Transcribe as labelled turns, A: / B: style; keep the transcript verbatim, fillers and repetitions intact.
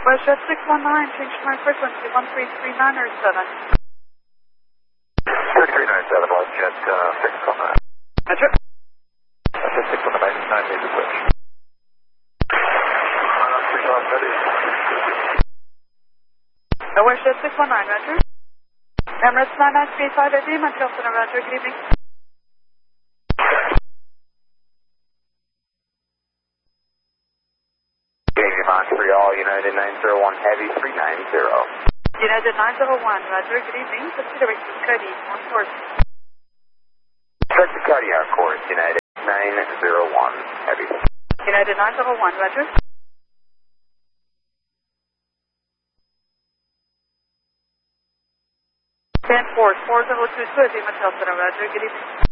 A: WestJet six one nine, change my frequency, one three three nine or seven.
B: three three nine seven, WestJet uh, six one nine.
A: Roger.
B: WestJet six one nine, nine major switch.
A: Uh, WestJet six one nine, Roger. Emirates nine nine three five A D, Montreal Center, Roger, good evening.
B: Montreal, United nine zero one Heavy three nine zero.
A: United nine zero one, Roger, good evening. Consider Cody, on course.
B: Check the Cody on course, United nine zero one Heavy.
A: United nine zero one, Roger. ten four, four zero two two, Montreal Center, Roger, good evening.